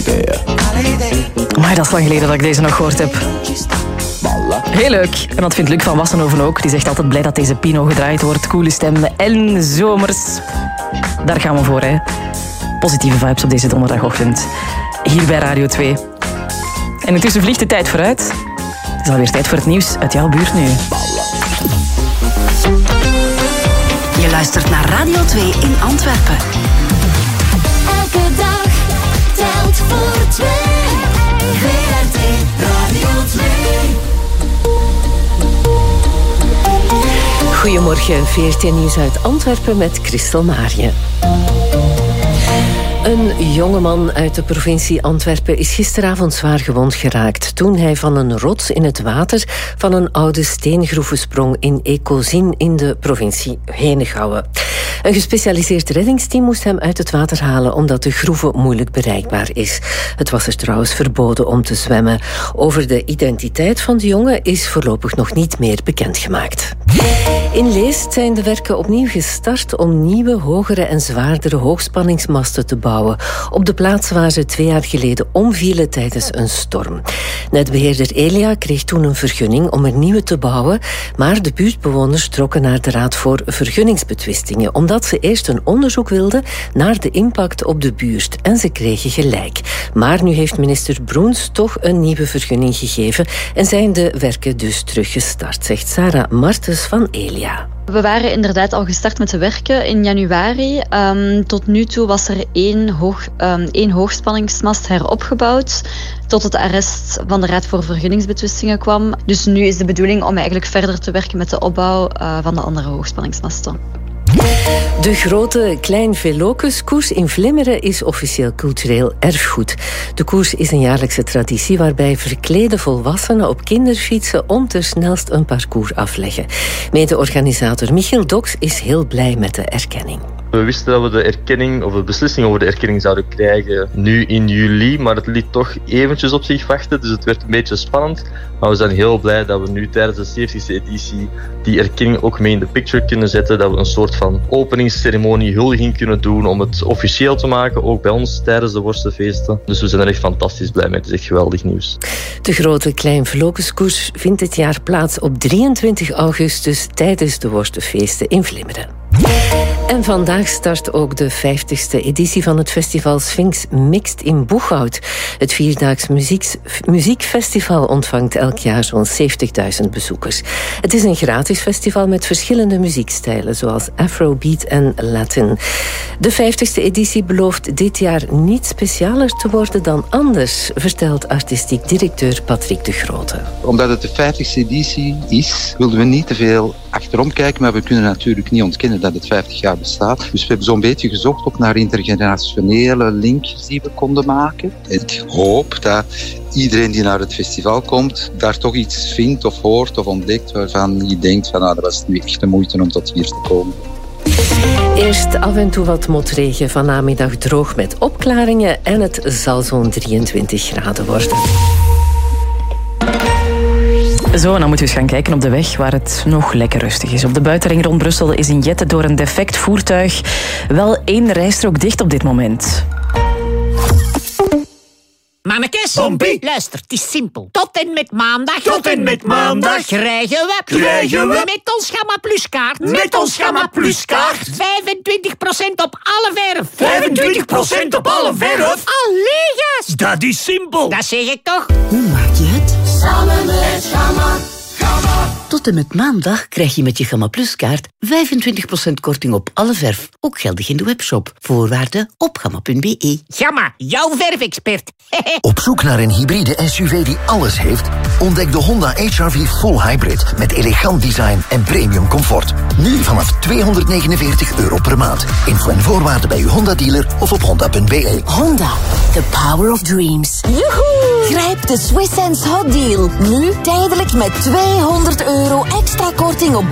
Maar dat is lang geleden dat ik deze nog gehoord heb. Heel leuk. En dat vindt Luc van Wassenhoven ook. Die zegt altijd blij dat deze Pino gedraaid wordt. Coole stem en zomers. Daar gaan we voor, hè. Positieve vibes op deze donderdagochtend. Hier bij Radio 2. En intussen vliegt de tijd vooruit. Het is alweer tijd voor het nieuws uit jouw buurt nu. Je luistert naar Radio 2 in Antwerpen. Elke dag telt voor twee. VRT Radio 2. Goedemorgen, VRT Nieuws uit Antwerpen met Christel Maarje. Een jongeman uit de provincie Antwerpen is gisteravond zwaar gewond geraakt toen hij van een rots in het water van een oude steengroeve sprong in Ekozien in de provincie Henegouwen. Een gespecialiseerd reddingsteam moest hem uit het water halen omdat de groeve moeilijk bereikbaar is. Het was er trouwens verboden om te zwemmen. Over de identiteit van de jongen is voorlopig nog niet meer bekendgemaakt. In Leest zijn de werken opnieuw gestart om nieuwe, hogere en zwaardere hoogspanningsmasten te bouwen op de plaats waar ze 2 jaar geleden omvielen tijdens een storm. Netbeheerder Elia kreeg toen een vergunning om er nieuwe te bouwen, maar de buurtbewoners trokken naar de Raad voor Vergunningsbetwistingen, omdat ze eerst een onderzoek wilden naar de impact op de buurt. En ze kregen gelijk. Maar nu heeft minister Broens toch een nieuwe vergunning gegeven en zijn de werken dus teruggestart, zegt Sarah Martens van Elia. We waren inderdaad al gestart met de werken in januari. Tot nu toe was er één hoogspanningsmast heropgebouwd tot het arrest van de Raad voor Vergunningsbetwistingen kwam. Dus nu is de bedoeling om eigenlijk verder te werken met de opbouw van de andere hoogspanningsmasten. De grote Klein Velocus-koers in Vlimmeren is officieel cultureel erfgoed. De koers is een jaarlijkse traditie waarbij verklede volwassenen op kinderfietsen om te snelst een parcours afleggen. Mede-organisator Michiel Doks is heel blij met de erkenning. We wisten dat we de erkenning, of de beslissing over de erkenning zouden krijgen nu in juli, maar het liet toch eventjes op zich wachten, dus het werd een beetje spannend. Maar we zijn heel blij dat we nu tijdens de 70e editie die erkenning ook mee in de picture kunnen zetten, dat we een soort van openingsceremonie, huldiging kunnen doen om het officieel te maken, ook bij ons tijdens de worstenfeesten. Dus we zijn er echt fantastisch blij mee, het is echt geweldig nieuws. De grote Klein Velocus-koers vindt dit jaar plaats op 23 augustus tijdens de worstenfeesten in Vlimmeren. En vandaag start ook de 50e editie van het festival Sphinx Mixed in Boeghout. Het 4-daags muziekfestival ontvangt elk jaar zo'n 70.000 bezoekers. Het is een gratis festival met verschillende muziekstijlen, zoals Afrobeat en Latin. De 50e editie belooft dit jaar niet specialer te worden dan anders, vertelt artistiek directeur Patrick de Grote. Omdat het de 50e editie is, wilden we niet te veel achterom kijken, maar we kunnen natuurlijk niet ontkennen dat het 50 jaar bestaat. Dus we hebben zo'n beetje gezocht ook naar intergenerationele linkjes die we konden maken. Ik hoop dat iedereen die naar het festival komt, daar toch iets vindt of hoort of ontdekt waarvan je denkt van dat was nu echt de moeite om tot hier te komen. Eerst af en toe wat motregen, van namiddag droog met opklaringen en het zal zo'n 23 graden worden. Zo, en dan moeten we eens gaan kijken op de weg waar het nog lekker rustig is. Op de buitenring rond Brussel is in Jette door een defect voertuig wel 1 rijstrook dicht op dit moment. Mannekes, Bompie, luister, het is simpel. Tot en met maandag krijgen we met ons Gamma Plus kaart. Met ons Gamma Plus kaart 25% op alle verf. 25% op alle verf? Allee, gast. Dat is simpel. Dat zeg ik toch? Hoe maak je het? Samen met Gamma. Tot en met maandag krijg je met je Gamma Plus kaart 25% korting op alle verf. Ook geldig in de webshop. Voorwaarden op gamma.be. Gamma, jouw verfexpert. Op zoek naar een hybride SUV die alles heeft? Ontdek de Honda HR-V Full Hybrid met elegant design en premium comfort. Nu vanaf €249 per maand. Info en voorwaarden bij uw Honda-dealer of op honda.be. Honda, the power of dreams. Joehoe! Grijp de Swiss Sense Hot Deal. Nu tijdelijk met €200 extra korting op